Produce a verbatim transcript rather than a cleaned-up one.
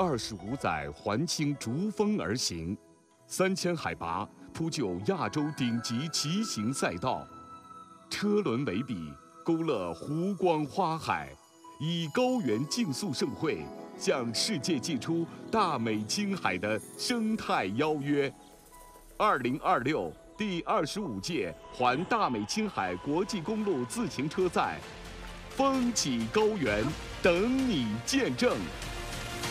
二十五载环清逐风而行，三千海拔铺就亚洲顶级骑行赛道，车轮为笔，勾勒湖光花海，以高原竞速盛会向世界寄出大美青海的生态邀约。二零二六第二十五届环大美青海国际公路自行车赛，风起高原，等你见证。